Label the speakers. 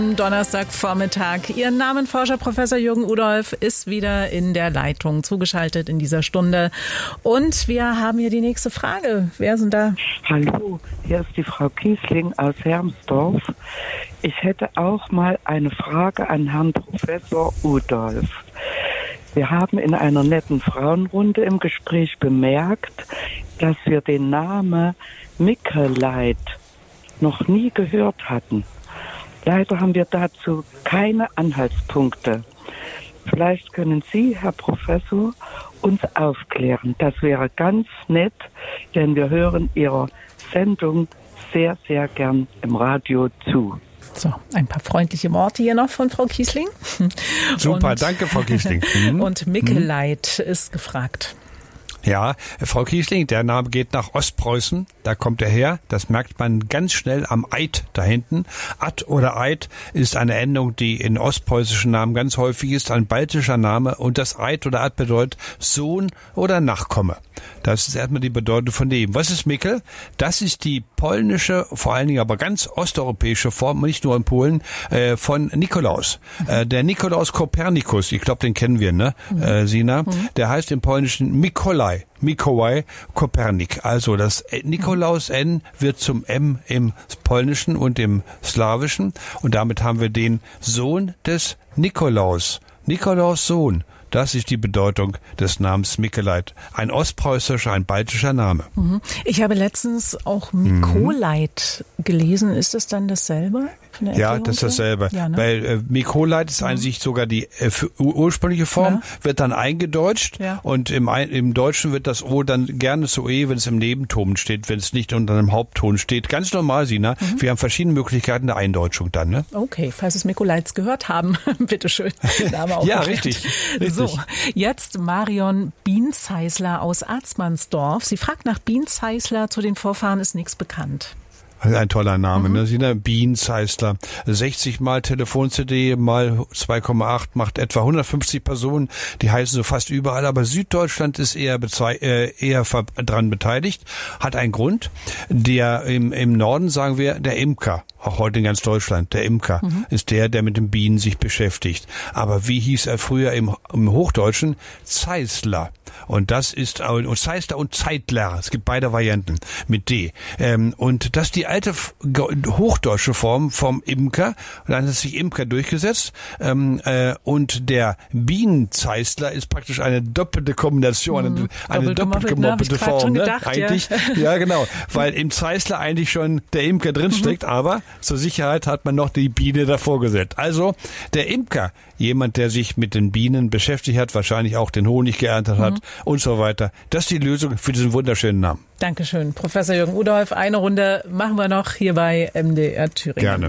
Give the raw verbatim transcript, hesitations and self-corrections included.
Speaker 1: Donnerstagvormittag. Ihr Namenforscher Professor Jürgen Udolph ist wieder in der Leitung zugeschaltet in dieser Stunde. Und wir haben hier die nächste Frage. Wer ist denn da?
Speaker 2: Hallo, hier ist die Frau Kiesling aus Hermsdorf. Ich hätte auch mal eine Frage an Herrn Professor Udolph. Wir haben in einer netten Frauenrunde im Gespräch bemerkt, dass wir den Namen Mikeleit noch nie gehört hatten. Leider haben wir dazu keine Anhaltspunkte. Vielleicht können Sie, Herr Professor, uns aufklären. Das wäre ganz nett, denn wir hören Ihrer Sendung sehr, sehr gern im Radio zu.
Speaker 1: So, ein paar freundliche Worte hier noch von Frau Kiesling.
Speaker 3: Super,
Speaker 1: und,
Speaker 3: danke, Frau Kiesling. Mhm.
Speaker 1: Und Mikeleit mhm. ist gefragt.
Speaker 3: Ja, Frau Kiesling, der Name geht nach Ostpreußen, da kommt er her. Das merkt man ganz schnell am Eid da hinten. Ad oder Eid ist eine Endung, die in ostpreußischen Namen ganz häufig ist, ein baltischer Name. Und das Eid oder Ad bedeutet Sohn oder Nachkomme. Das ist erstmal die Bedeutung von dem. Was ist Mikkel? Das ist die polnische, vor allen Dingen aber ganz osteuropäische Form, nicht nur in Polen, äh, von Nikolaus. Äh, der Nikolaus Kopernikus, ich glaube, den kennen wir, ne, äh, Sina? Mhm. Der heißt im Polnischen Mikołaj. Mikołaj Kopernik. Also das Nikolaus N wird zum M im Polnischen und im Slawischen. Und damit haben wir den Sohn des Nikolaus. Nikolaus Sohn. Das ist die Bedeutung des Namens Mikeleit. Ein ostpreußischer, ein baltischer Name.
Speaker 1: Ich habe letztens auch Mikolait gelesen. Ist das dann dasselbe?
Speaker 3: Ja, das ist dasselbe. Ja, ne? Weil äh, Mikolait ist an sich sogar die äh, ursprüngliche Form, ja. Wird dann eingedeutscht ja. Und im, im Deutschen wird das O dann gerne zu E, wenn es im Nebenton steht, wenn es nicht unter einem Hauptton steht. Ganz normal, Sina. Mhm. Wir haben verschiedene Möglichkeiten der Eindeutschung dann. Ne?
Speaker 1: Okay, falls es Mikolaits gehört haben, bitteschön.
Speaker 3: Ja, richtig, richtig.
Speaker 1: So, jetzt Marion Bienzeisler aus Arzmansdorf. Sie fragt nach Bienzeisler, zu den Vorfahren ist nichts bekannt.
Speaker 3: Ein toller Name, mhm. ne? Sina Bienzeisler. sechzig mal Telefon-C D mal zwei Komma acht macht etwa hundertfünfzig Personen. Die heißen so fast überall, aber Süddeutschland ist eher, bezei- äh, eher dran beteiligt. Hat einen Grund. Der im, im Norden sagen wir der Imker. Auch heute in ganz Deutschland. Der Imker mhm. ist der, der mit den Bienen sich beschäftigt. Aber wie hieß er früher im, im Hochdeutschen? Zeisler. Und das ist, und Zeisler und Zeitler. Es gibt beide Varianten mit D. Ähm, und das ist die alte hochdeutsche Form vom Imker. Und dann hat sich Imker durchgesetzt. Ähm, äh, und der Bienenzeisler ist praktisch eine doppelte Kombination, eine, eine doppelt gemoppelte Form. Ne?
Speaker 1: Gedacht,
Speaker 3: eigentlich, ja. ja genau. Weil im Zeisler eigentlich schon der Imker drinsteckt, mhm. aber zur Sicherheit hat man noch die Biene davor gesetzt. Also der Imker, jemand, der sich mit den Bienen beschäftigt hat, wahrscheinlich auch den Honig geerntet hat mhm. und so weiter. Das ist die Lösung für diesen wunderschönen Namen.
Speaker 1: Dankeschön, Professor Jürgen Udolph. Eine Runde machen wir noch hier bei M D R Thüringen.
Speaker 3: Gerne.